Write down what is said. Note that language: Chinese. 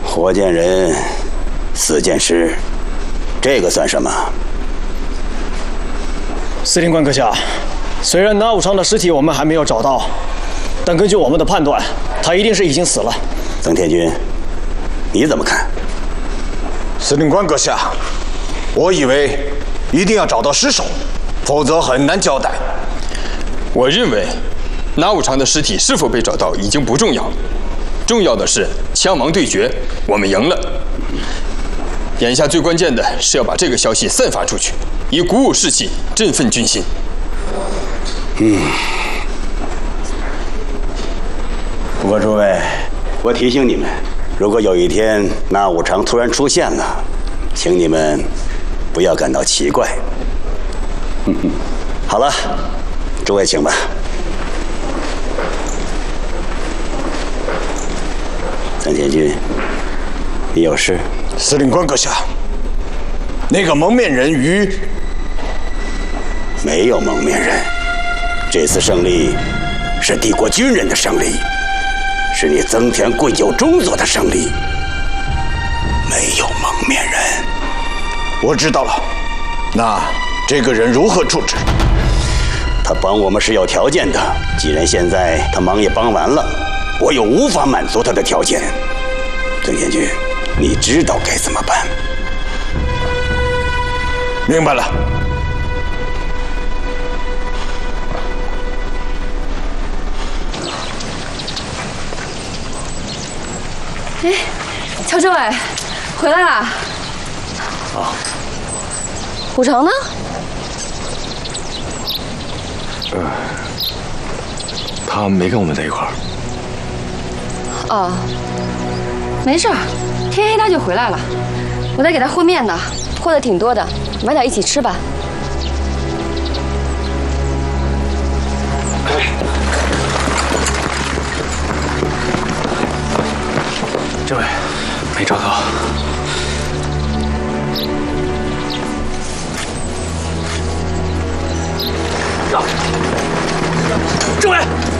活见人，死见尸，这个算什么？ 司令官阁下，虽然拿武昌的尸体我们还没有找到，但根据我们的判断，他一定是已经死了。 曾天军，你怎么看？ 司令官阁下，我以为一定要找到尸首，否则很难交代。 我认为，拿武昌的尸体是否被找到已经不重要，重要的是枪芒对决，我们赢了。眼下最关键的是要把这个消息散发出去，以鼓舞士气，振奋军心。 不过诸位，我提醒你们，如果有一天那武昌突然出现了，请你们不要感到奇怪。好了，诸位请吧。曾天军，你有事？ 司令官阁下，那个蒙面人鱼没有蒙面人。这次胜利是帝国军人的胜利，是你增田贵久中佐的胜利，没有蒙面人。 我知道了，那这个人如何处置？ 他帮我们是有条件的，既然现在他忙也帮完了，我又无法满足他的条件。曾天军，你知道该怎么办？ 明白了。 哎，乔政委，回来啦！ 啊， 武昌呢？ 他没跟我们在一块儿。 哦，没事儿，天黑他就回来了。我在给他和面呢，和的挺多的，晚点一起吃吧。 政委，没找到。 政委。